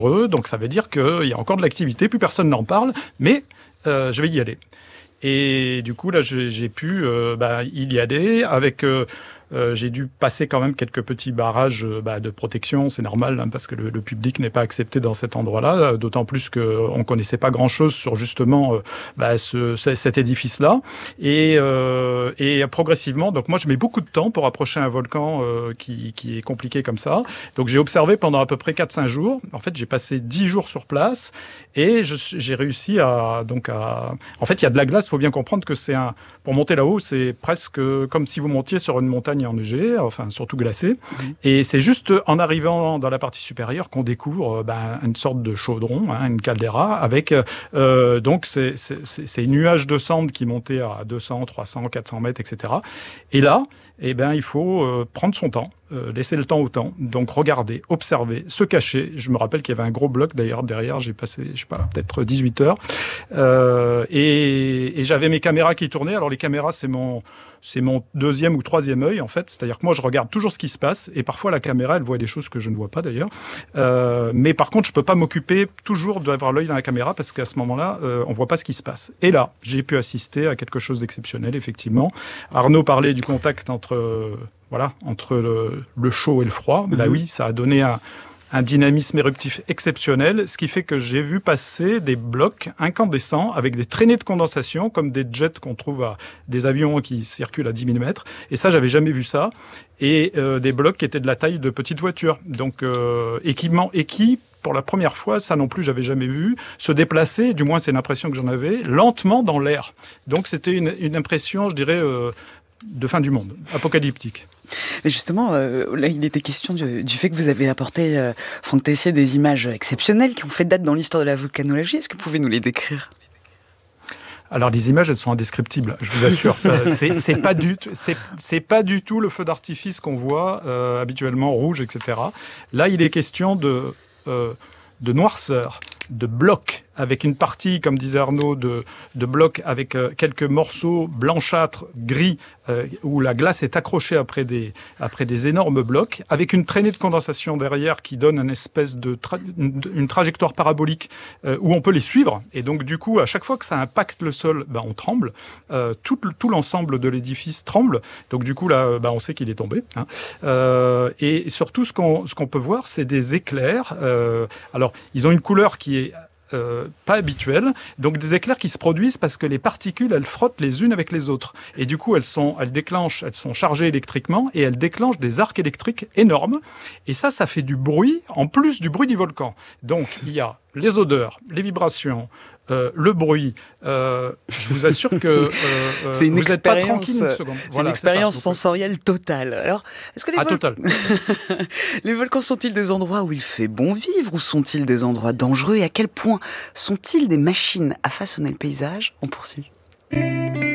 Donc ça veut dire qu'il y a encore de l'activité, plus personne n'en parle, mais je vais y aller. Et du coup, là, j'ai pu y aller avec... j'ai dû passer quand même quelques petits barrages de protection, c'est normal, hein, parce que le public n'est pas accepté dans cet endroit-là, d'autant plus qu'on ne connaissait pas grand-chose sur justement cet édifice-là. Et progressivement, donc moi je mets beaucoup de temps pour approcher un volcan qui est compliqué comme ça. Donc j'ai observé pendant à peu près 4-5 jours. En fait, j'ai passé 10 jours sur place et j'ai réussi à... En fait, il y a de la glace, il faut bien comprendre que pour monter là-haut, c'est presque comme si vous montiez sur une montagne enneigée, enfin surtout glacée. Et c'est juste en arrivant dans la partie supérieure qu'on découvre une sorte de chaudron, hein, une caldeira, avec donc ces nuages de cendres qui montaient à 200, 300, 400 mètres, etc. Et là, il faut prendre son temps. Laisser le temps au temps, donc regarder, observer, se cacher. Je me rappelle qu'il y avait un gros bloc d'ailleurs derrière, j'ai passé, je sais pas, peut-être 18 heures. Et j'avais mes caméras qui tournaient. Alors les caméras, c'est mon deuxième ou troisième œil en fait. C'est-à-dire que moi, je regarde toujours ce qui se passe et parfois la caméra, elle voit des choses que je ne vois pas d'ailleurs. Mais par contre, je peux pas m'occuper toujours d'avoir l'œil dans la caméra parce qu'à ce moment-là, on voit pas ce qui se passe. Et là, j'ai pu assister à quelque chose d'exceptionnel, effectivement. Arnaud parlait du contact entre le chaud et le froid. Oui, ça a donné un dynamisme éruptif exceptionnel, ce qui fait que j'ai vu passer des blocs incandescents avec des traînées de condensation, comme des jets qu'on trouve à des avions qui circulent à 10 000 mètres. Et ça, j'avais jamais vu ça. Et des blocs qui étaient de la taille de petites voitures. Donc, et qui, pour la première fois, ça non plus, j'avais jamais vu, se déplacer, du moins c'est l'impression que j'en avais, lentement dans l'air. Donc, c'était une impression, je dirais, de fin du monde, apocalyptique. Mais justement, là, il était question du fait que vous avez apporté, Franck Tessier, des images exceptionnelles qui ont fait date dans l'histoire de la volcanologie. Est-ce que vous pouvez nous les décrire ? Alors les images, elles sont indescriptibles, je vous assure. C'est pas du tout le feu d'artifice qu'on voit habituellement rouge, etc. Là, il est question de noirceur, de blocs, avec une partie, comme disait Arnaud, de blocs avec quelques morceaux blanchâtres, gris, où la glace est accrochée après des énormes blocs, avec une traînée de condensation derrière qui donne une espèce une trajectoire parabolique où on peut les suivre. Et donc, du coup, à chaque fois que ça impacte le sol, on tremble. Tout l'ensemble de l'édifice tremble. Donc, du coup, là, on sait qu'il est tombé. Hein. Et surtout, ce qu'on peut voir, c'est des éclairs. Alors, ils ont une couleur qui est pas habituelles, donc des éclairs qui se produisent parce que les particules, elles frottent les unes avec les autres. Et du coup, elles sont chargées électriquement et elles déclenchent des arcs électriques énormes. Et ça fait du bruit, en plus du bruit du volcan. Donc, il y a les odeurs, les vibrations, le bruit. Je vous assure que c'est une vous n'êtes pas tranquille une seconde. C'est une expérience sensorielle totale. Alors, est-ce que total. Les volcans sont-ils des endroits où il fait bon vivre ou sont-ils des endroits dangereux et à quel point sont-ils des machines à façonner le paysage ? On poursuit.